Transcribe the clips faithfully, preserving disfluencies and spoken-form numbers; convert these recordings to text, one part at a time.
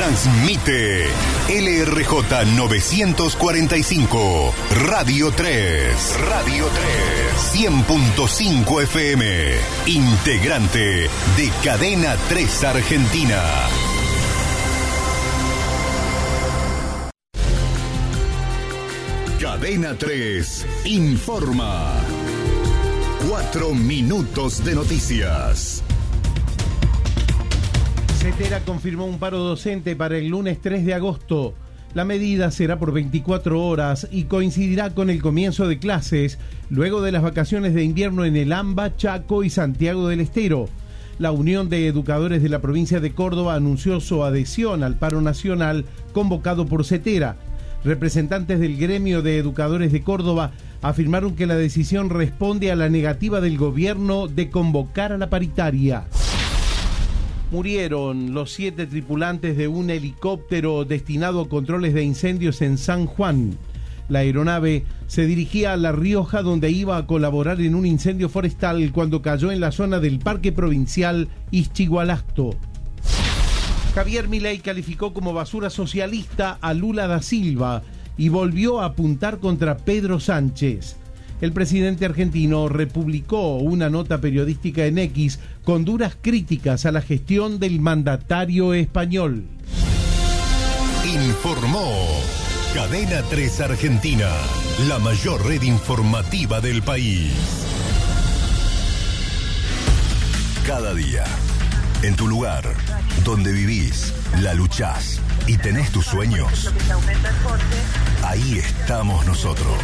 Transmite L R J novecientos cuarenta y cinco, Radio tres. Radio tres. cien punto cinco F M. Integrante de Cadena tres Argentina. Cadena tres informa. Cuatro minutos de noticias. CETERA confirmó un paro docente para el lunes tres de agosto. La medida será por veinticuatro horas y coincidirá con el comienzo de clases luego de las vacaciones de invierno en el AMBA, Chaco y Santiago del Estero. La Unión de Educadores de la provincia de Córdoba anunció su adhesión al paro nacional convocado por CETERA. Representantes del gremio de educadores de Córdoba afirmaron que la decisión responde a la negativa del gobierno de convocar a la paritaria. Murieron los siete tripulantes de un helicóptero destinado a controles de incendios en San Juan. La aeronave se dirigía a La Rioja, donde iba a colaborar en un incendio forestal cuando cayó en la zona del Parque Provincial Ixchigualasto. Javier Milei calificó como basura socialista a Lula da Silva y volvió a apuntar contra Pedro Sánchez. El presidente argentino republicó una nota periodística en X con duras críticas a la gestión del mandatario español. Informó Cadena tres Argentina, la mayor red informativa del país. Cada día, en tu lugar, donde vivís, la luchás y tenés tus sueños, ahí estamos nosotros.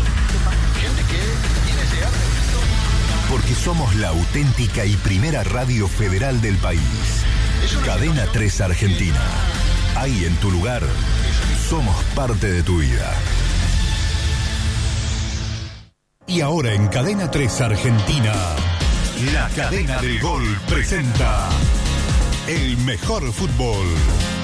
Porque somos la auténtica y primera radio federal del país. Cadena tres Argentina. Ahí en tu lugar, somos parte de tu vida. Y ahora en Cadena tres Argentina, la cadena del gol presenta el mejor fútbol.